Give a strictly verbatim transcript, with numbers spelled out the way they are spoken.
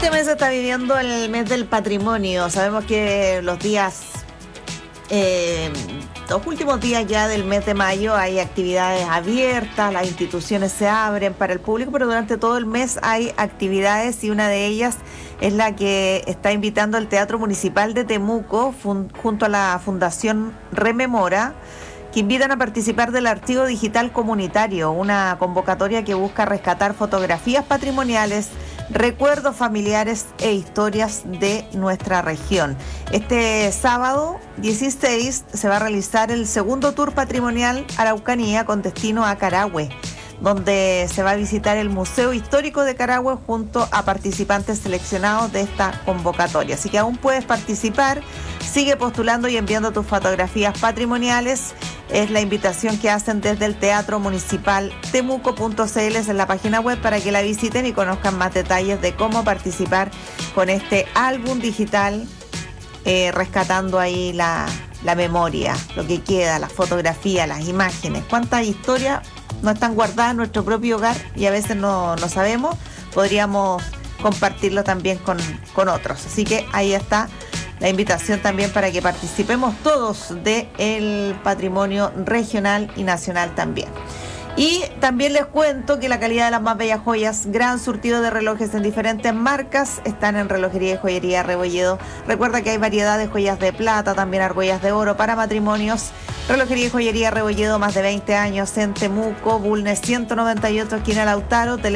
Este mes se está viviendo el mes del patrimonio. Sabemos que los días, eh, los últimos días ya del mes de mayo hay actividades abiertas, las instituciones se abren para el público, pero durante todo el mes hay actividades y una de ellas es la que está invitando el Teatro Municipal de Temuco fun- junto a la Fundación Rememora, que invitan a participar del Archivo Digital Comunitario, una convocatoria que busca rescatar fotografías patrimoniales, recuerdos familiares e historias de nuestra región. Este sábado dieciséis se va a realizar el segundo tour patrimonial Araucanía con destino a Carahue, donde se va a visitar el Museo Histórico de Carahue junto a participantes seleccionados de esta convocatoria. Así que aún puedes participar, sigue postulando y enviando tus fotografías patrimoniales. Es la invitación que hacen desde el Teatro Municipal temuco punto c l, es en la página web para que la visiten y conozcan más detalles de cómo participar con este álbum digital, eh, rescatando ahí la, la memoria, lo que queda, las fotografías, las imágenes. ¿Cuántas historias no están guardadas en nuestro propio hogar y a veces no, no sabemos? Podríamos compartirlo también con, con otros. Así que ahí está la invitación también para que participemos todos del patrimonio regional y nacional también. Y también les cuento que la calidad de las más bellas joyas, gran surtido de relojes en diferentes marcas, están en Relojería y Joyería Rebolledo. Recuerda que hay variedad de joyas de plata, también argollas de oro para matrimonios. Relojería y Joyería Rebolledo, más de veinte años en Temuco, Bulnes ciento noventa y ocho, esquina Lautaro.